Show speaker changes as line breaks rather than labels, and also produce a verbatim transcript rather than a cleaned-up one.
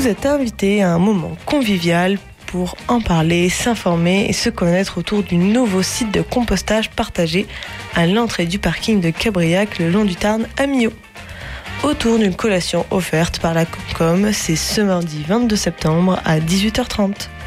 Vous êtes invités à un moment convivial pour en parler, s'informer et se connaître autour du nouveau site de compostage partagé à l'entrée du parking de Cabriac le long du Tarn à Millau. Autour d'une collation offerte par la Comcom, c'est ce mardi vingt-deux septembre à dix-huit heures trente.